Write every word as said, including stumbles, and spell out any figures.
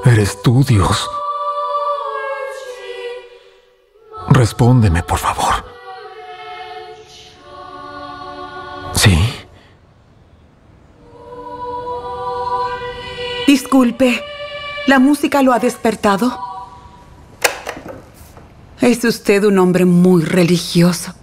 Eres tú, Dios. Respóndeme, por favor. ¿Sí? Disculpe, ¿la música lo ha despertado? Es usted un hombre muy religioso.